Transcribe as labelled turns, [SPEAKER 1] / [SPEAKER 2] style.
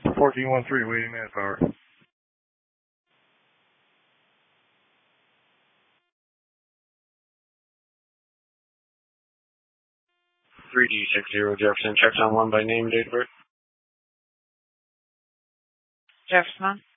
[SPEAKER 1] 1413, waiting manpower.
[SPEAKER 2] 3D60 Jefferson, checks on 1 by name, date of birth.
[SPEAKER 3] Jefferson.